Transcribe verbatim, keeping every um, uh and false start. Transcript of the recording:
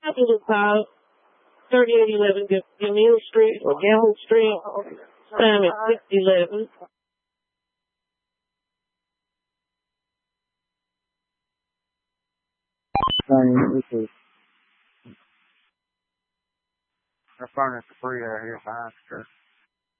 Happy to call thirty-eight eleven Gamil Street or Gamble Street. Time is six eleven. This is our furnace free out here behind the church.